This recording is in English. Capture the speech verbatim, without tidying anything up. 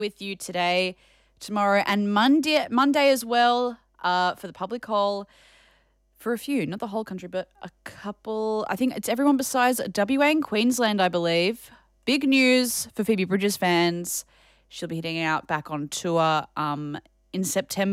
with you today, tomorrow, and Monday, Monday as well uh, for the public hall for a few, not the whole country, but a couple. I think it's everyone besides W A and Queensland, I believe. Big news for Phoebe Bridgers fans. She'll be heading out back on tour um, in September.